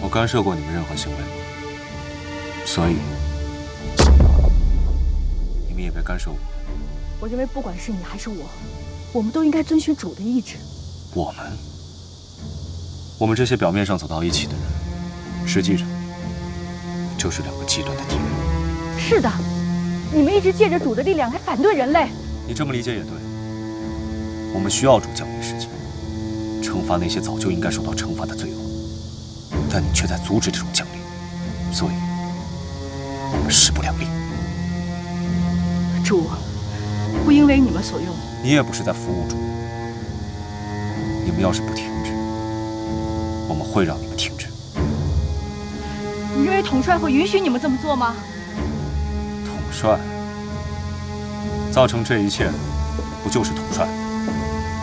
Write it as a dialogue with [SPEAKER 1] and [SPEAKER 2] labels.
[SPEAKER 1] 干涉过你们任何行为，所以你们也别干涉我。
[SPEAKER 2] 我认为不管是你还是我们都应该遵循主的意志。
[SPEAKER 1] 我们这些表面上走到一起的人，实际上就是两个极端的敌人。
[SPEAKER 2] 是的，你们一直借着主的力量来反对人类。
[SPEAKER 1] 你这么理解也对。我们需要主降临世界，惩罚那些早就应该受到惩罚的罪恶，但你却在阻止这种降临，所以我们势不两立。
[SPEAKER 2] 主不应为你们所用。
[SPEAKER 1] 你也不是在服务主。你们要是不停止，我们会让你们停止。
[SPEAKER 2] 你认为统帅会允许你们这么做吗？
[SPEAKER 1] 统帅造成这一切的，不就是统帅？